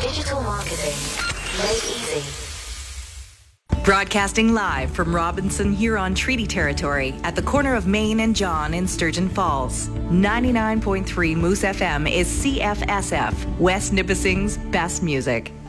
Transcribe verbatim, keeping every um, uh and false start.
Digital marketing made easy. Broadcasting live from Robinson Huron Treaty Territory at the corner of Main and John in Sturgeon Falls. ninety-nine point three Moose F M is C F S F, West Nipissing's best music.